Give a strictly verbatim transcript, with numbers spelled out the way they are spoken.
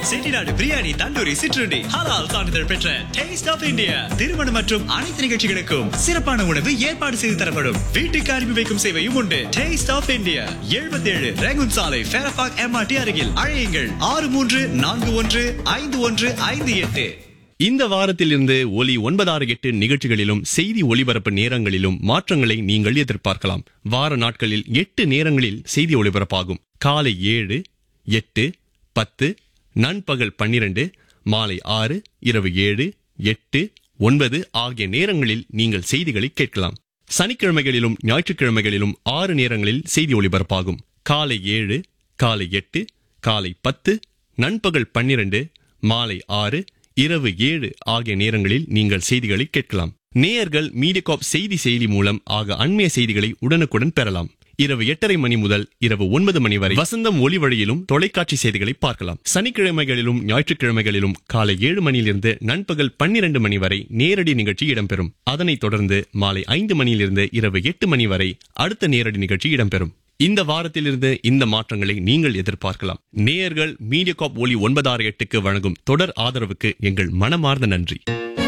செட்டிநாடு பிரியாணி, தந்தூரி, சிற்றுண்டி, ஹலால் சான்றிதழ் பெற்ற டேஸ்ட் ஆஃப் இந்தியா. திருமணம் மற்றும் அனைத்து நிகழ்ச்சிகளுக்கும் சிறப்பான உணவு ஏற்பாடு செய்து தரப்படும். வீட்டுக்கு அனுப்பி வைக்கும் சேவையும் உண்டு. டேஸ்ட் ஆஃப் இந்தியா, எழுபத்தி ஏழு ரேகுன் சாலை, ஃபேரபாக் எம்ஆர்டி அருகில். அழையுங்கள் ஆறு மூன்று நான்கு ஒன்று ஐந்து ஒன்று ஐந்து எட்டு. இந்த வாரத்திலிருந்து ஒலி ஒன்பதாறு எட்டு நிகழ்ச்சிகளிலும் செய்தி ஒளிபரப்பு நேரங்களிலும் மாற்றங்களை நீங்கள் எதிர்பார்க்கலாம். வார நாட்களில் எட்டு நேரங்களில் செய்தி ஒளிபரப்பாகும். காலை ஏழு, எட்டு, பத்து, நண்பகல் பன்னிரண்டு, மாலை ஆறு, இரவு ஏழு, எட்டு, ஒன்பது ஆகிய நேரங்களில் நீங்கள் செய்திகளை கேட்கலாம். சனிக்கிழமைகளிலும் ஞாயிற்றுக்கிழமைகளிலும் ஆறு நேரங்களில் செய்தி ஒளிபரப்பாகும். காலை ஏழு, காலை எட்டு, காலை பத்து, நண்பகல் பன்னிரண்டு, மாலை ஆறு, இரவு ஏழு ஆகிய நேரங்களில் நீங்கள் செய்திகளை கேட்கலாம். நேயர்கள் மீடியாகாப் செய்தி செயலி மூலம் ஆக அண்மைய செய்திகளை உடனுக்குடன் பெறலாம். இரவு எட்டரை மணி முதல் இரவு ஒன்பது மணி வரை வசந்தம் ஒலி வழியிலும் தொலைக்காட்சி செய்திகளை பார்க்கலாம். சனிக்கிழமைகளிலும் ஞாயிற்றுக்கிழமைகளிலும் காலை ஏழு மணியிலிருந்து நண்பகல் பன்னிரண்டு மணி வரை நேரடி நிகழ்ச்சி இடம்பெறும். அதனைத் தொடர்ந்து மாலை ஐந்து மணியிலிருந்து இரவு எட்டு மணி வரை அடுத்த நேரடி நிகழ்ச்சி இடம்பெறும். இந்த வாரத்திலிருந்து இந்த மாற்றங்களை நீங்கள் எதிர்பார்க்கலாம். நேயர்கள் மீடியாகாப் ஒலி ஒன்பதாறு எட்டுக்கு வழங்கும் தொடர் ஆதரவுக்கு எங்கள் மனமார்ந்த நன்றி.